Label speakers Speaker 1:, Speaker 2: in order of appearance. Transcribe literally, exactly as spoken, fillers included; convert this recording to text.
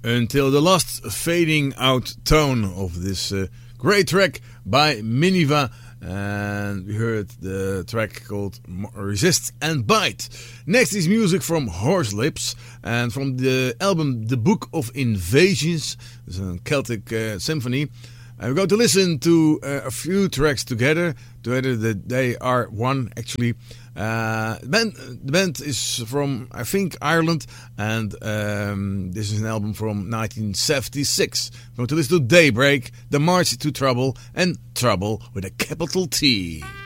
Speaker 1: Until the last fading out tone of this uh, great track by Miniva, and we heard the track called Resist and Bite. Next is music from Horselips, and from the album The Book of Invasions. It's a Celtic uh, symphony. And we're going to listen to uh, a few tracks together. Together that they are one, actually. Uh, the, band, the band is from, I think, Ireland, and um, this is an album from nineteen seventy-six. We're going to listen to Daybreak, The March to Trouble, and Trouble with a capital T.